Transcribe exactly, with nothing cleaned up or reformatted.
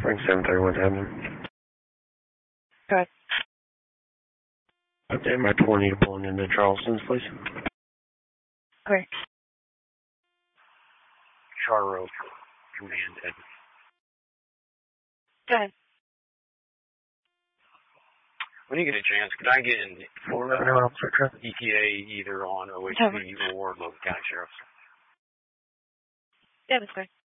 Frank seven thirty-one Hammond. Go ahead. Update my twenty to pulling into Charleston's, please. Okay. Charro, command Ed. Go ahead. When you get a chance, could I get an four eleven officer. E T A either on O H P or Logan County Sheriff's? Yeah, that's good.